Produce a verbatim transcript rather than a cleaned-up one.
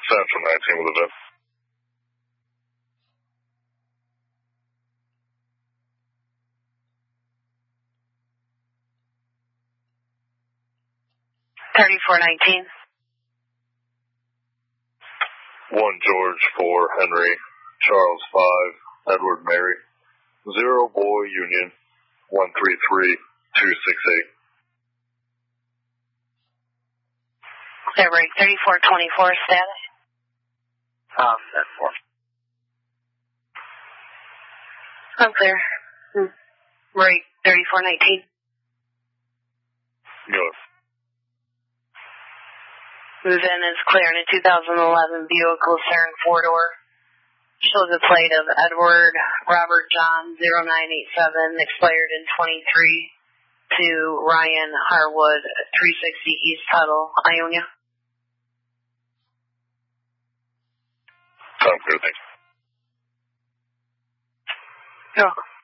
Central nineteen with a V I N. thirty-four nineteen. one George, four Henry, Charles, five Edward, Mary, zero Boy, Union, one three three two six eight. February thirty-four twenty-four status. Um, that's four. I'm clear. Hmm. Right, thirty-four nineteen. Good. Move in is clear in a two thousand eleven Buick Lucerne four-door. Shows a plate of Edward Robert John zero nine eight seven, expired in twenty-three, to Ryan Harwood, three sixty East Tuttle, Ionia. Sounds good, thanks. You're welcome.